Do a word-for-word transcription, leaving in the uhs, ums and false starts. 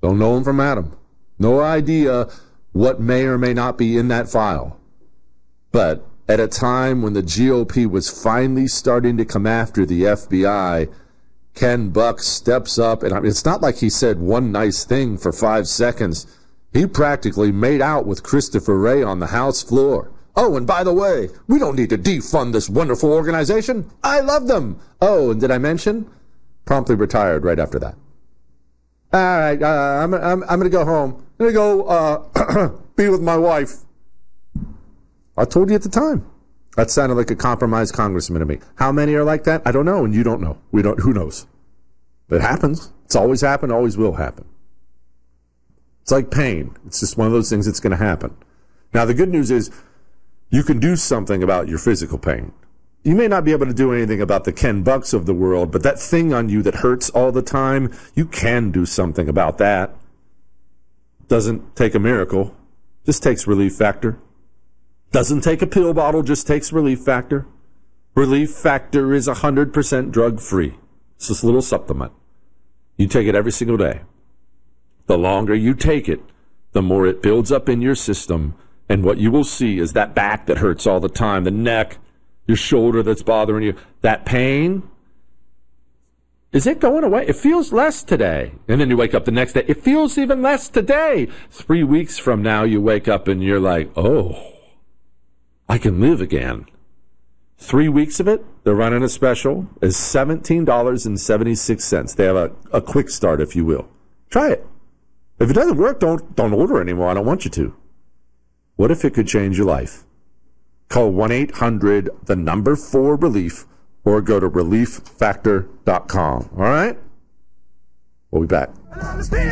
Don't know him from Adam. No idea what may or may not be in that file. But at a time when the G O P was finally starting to come after the F B I, Ken Buck steps up, and I mean, it's not like he said one nice thing for five seconds. He practically made out with Christopher Wray on the House floor. Oh, and by the way, we don't need to defund this wonderful organization. I love them. Oh, and did I mention? Promptly retired right after that. All right, uh, I'm, I'm, I'm going to go home. I'm going to go uh, be with my wife. I told you at the time. That sounded like a compromised congressman to me. How many are like that? I don't know, and you don't know. We don't. Who knows? But it happens. It's always happened, always will happen. It's like pain. It's just one of those things that's going to happen. Now, the good news is you can do something about your physical pain. You may not be able to do anything about the Ken Bucks of the world, but that thing on you that hurts all the time, you can do something about that. Doesn't take a miracle. Just takes Relief Factor. Doesn't take a pill bottle, just takes Relief Factor. Relief Factor is one hundred percent drug-free. It's this little supplement. You take it every single day. The longer you take it, the more it builds up in your system, and what you will see is that back that hurts all the time, the neck, your shoulder that's bothering you, that pain, is it going away? It feels less today. And then you wake up the next day, it feels even less today. Three weeks from now, you wake up and you're like, oh, I can live again. Three weeks of it, they're running a special, is seventeen dollars and seventy-six cents. They have a, a quick start, if you will. Try it. If it doesn't work, don't don't order anymore. I don't want you to. What if it could change your life? Call one eight hundred, the number four relief, or go to relief factor dot com. All right? We'll be back.